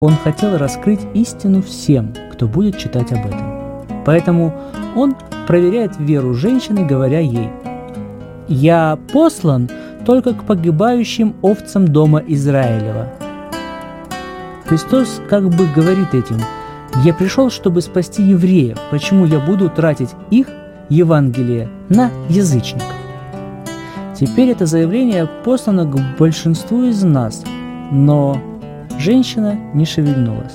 Он хотел раскрыть истину всем, кто будет читать об этом. Поэтому он проверяет веру женщины, говоря ей: «Я послан только к погибающим овцам дома Израилева». Христос как бы говорит этим: «Я пришел, чтобы спасти евреев. Почему я буду тратить их, Евангелие, на язычников?» Теперь это заявление послано к большинству из нас, но женщина не шевельнулась.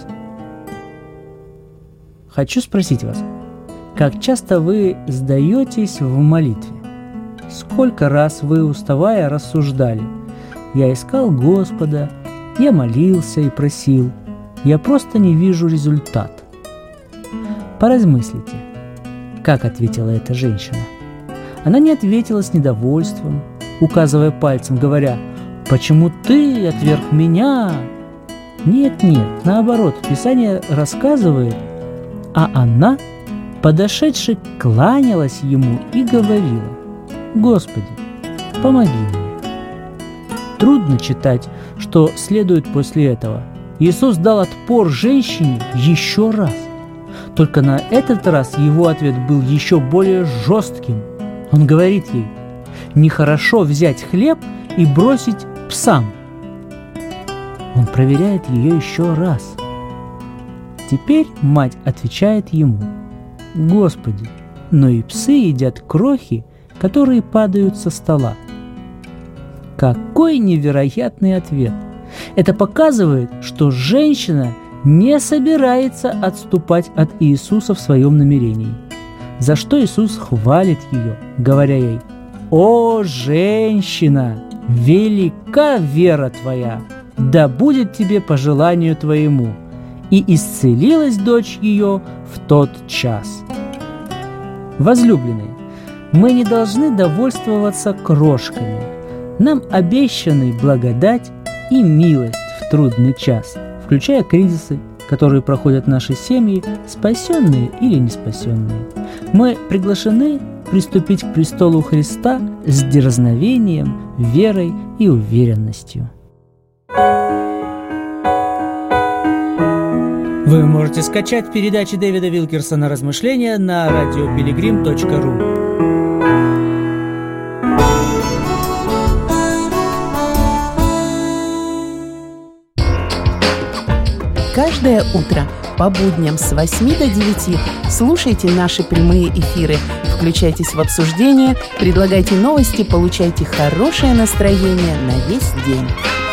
Хочу спросить вас, как часто вы сдаетесь в молитве? Сколько раз вы, уставая, рассуждали: «Я искал Господа, я молился и просил, я просто не вижу результат». Поразмыслите, как ответила эта женщина. Она не ответила с недовольством, указывая пальцем, говоря: «Почему ты отверг меня?» Нет, наоборот, Писание рассказывает, а она, подошедши, кланялась ему и говорила: «Господи, помоги мне». Трудно читать, что следует после этого. Иисус дал отпор женщине еще раз. Только на этот раз его ответ был еще более жестким. Он говорит ей: «Нехорошо взять хлеб и бросить псам». Он проверяет ее еще раз. Теперь мать отвечает ему: «Господи, но и псы едят крохи, которые падают со стола». Какой невероятный ответ! Это показывает, что женщина не собирается отступать от Иисуса в своем намерении, за что Иисус хвалит ее, говоря ей: «О, женщина, велика вера твоя, да будет тебе по желанию твоему». И исцелилась дочь ее в тот час. Возлюбленные, мы не должны довольствоваться крошками. Нам обещаны благодать и милость в трудный час, включая кризисы, которые проходят наши семьи, спасенные или неспасенные. Мы приглашены приступить к престолу Христа с дерзновением, верой и уверенностью. Вы можете скачать передачи Дэвида Вилкерсона «Размышления» на radiopiligrim.ru. Каждое утро по будням с 8 до 9 слушайте наши прямые эфиры, включайтесь в обсуждение, предлагайте новости, получайте хорошее настроение на весь день.